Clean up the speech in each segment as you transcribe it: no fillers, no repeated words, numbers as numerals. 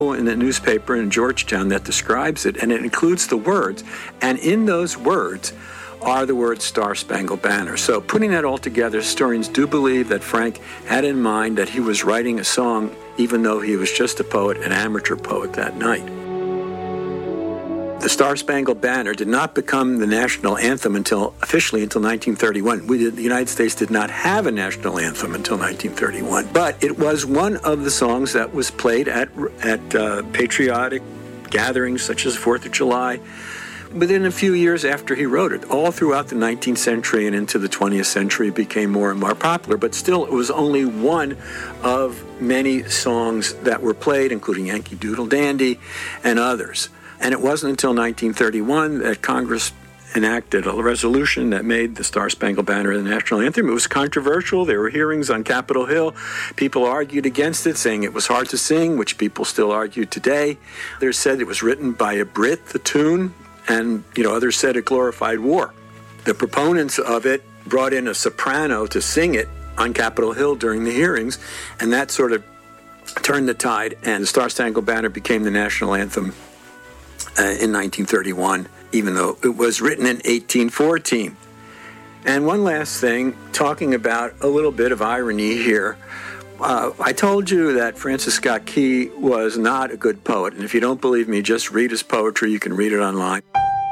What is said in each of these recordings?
in the newspaper in Georgetown that describes it, and it includes the words. And in those words are the words Star Spangled Banner. So putting that all together, historians do believe that Frank had in mind that he was writing a song, even though he was just a poet, an amateur poet that night. The Star Spangled Banner did not become the national anthem officially until 1931. The United States did not have a national anthem until 1931, but it was one of the songs that was played at patriotic gatherings such as 4th of July within a few years after he wrote it. All throughout the 19th century and into the 20th century it became more and more popular, but still it was only one of many songs that were played, including Yankee Doodle Dandy and others. And it wasn't until 1931 that Congress enacted a resolution that made the Star Spangled Banner the national anthem. It was controversial. There were hearings on Capitol Hill. People argued against it, saying it was hard to sing, which people still argue today. Others said it was written by a Brit, the tune, and others said it glorified war. The proponents of it brought in a soprano to sing it on Capitol Hill during the hearings, and that sort of turned the tide, and the Star Spangled Banner became the national anthem in 1931, even though it was written in 1814. And one last thing, talking about a little bit of irony here. I told you that Francis Scott Key was not a good poet, and if you don't believe me, just read his poetry. You can read it online.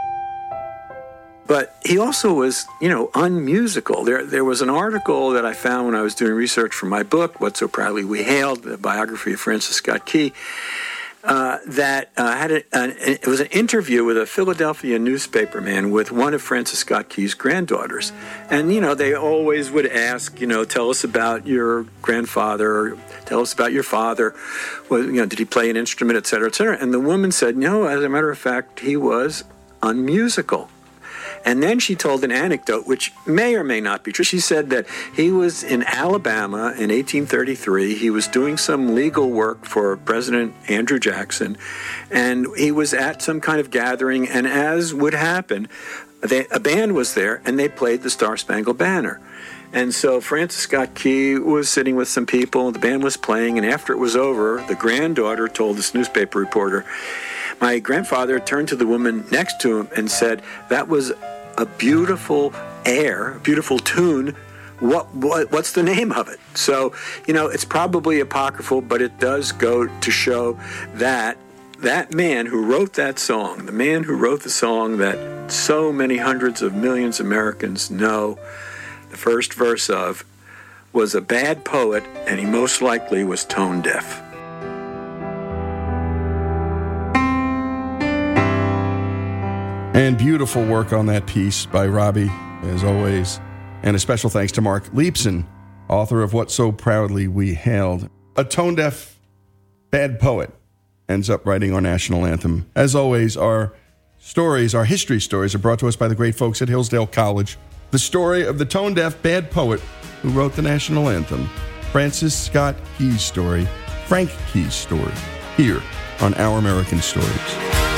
But he also was, unmusical. There was an article that I found when I was doing research for my book, What So Proudly We Hailed, the biography of Francis Scott Key, that it was an interview with a Philadelphia newspaper man with one of Francis Scott Key's granddaughters. And, they always would ask, tell us about your grandfather, tell us about your father, did he play an instrument, et cetera, et cetera. And the woman said, no, as a matter of fact, he was unmusical. And then she told an anecdote, which may or may not be true. She said that he was in Alabama in 1833. He was doing some legal work for President Andrew Jackson, and he was at some kind of gathering, and as would happen, a band was there, and they played the Star Spangled Banner. And so Francis Scott Key was sitting with some people, the band was playing, and after it was over, the granddaughter told this newspaper reporter, my grandfather turned to the woman next to him and said, that was a beautiful air, a beautiful tune. What's the name of it? So, it's probably apocryphal, but it does go to show that that man who wrote that song, the man who wrote the song that so many hundreds of millions of Americans know the first verse of, was a bad poet, and he most likely was tone deaf. And beautiful work on that piece by Robbie, as always. And a special thanks to Mark Leibson, author of What So Proudly We Hailed. A tone-deaf bad poet ends up writing our national anthem. As always, our stories, our history stories, are brought to us by the great folks at Hillsdale College. The story of the tone-deaf bad poet who wrote the national anthem, Francis Scott Key's story, Frank Key's story, here on Our American Stories.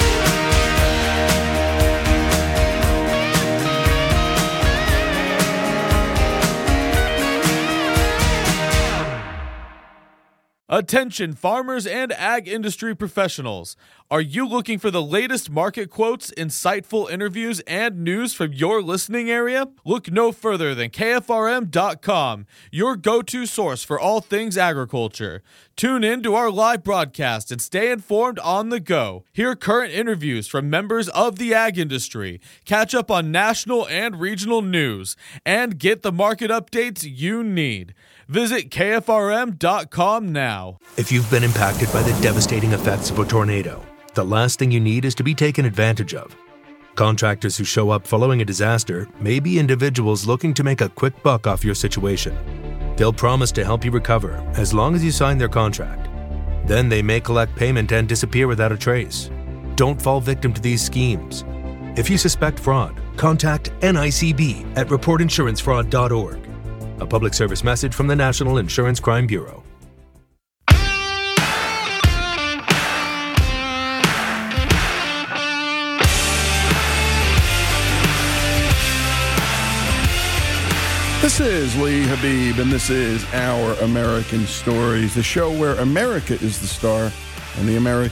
Attention farmers and ag industry professionals. Are you looking for the latest market quotes, insightful interviews, and news from your listening area? Look no further than KFRM.com, your go-to source for all things agriculture. Tune in to our live broadcast and stay informed on the go. Hear current interviews from members of the ag industry, catch up on national and regional news, and get the market updates you need. Visit KFRM.com now. If you've been impacted by the devastating effects of a tornado, the last thing you need is to be taken advantage of. Contractors who show up following a disaster may be individuals looking to make a quick buck off your situation. They'll promise to help you recover as long as you sign their contract. Then they may collect payment and disappear without a trace. Don't fall victim to these schemes. If you suspect fraud, contact NICB at reportinsurancefraud.org. A public service message from the National Insurance Crime Bureau. This is Lee Habib, and this is Our American Stories, the show where America is the star and the American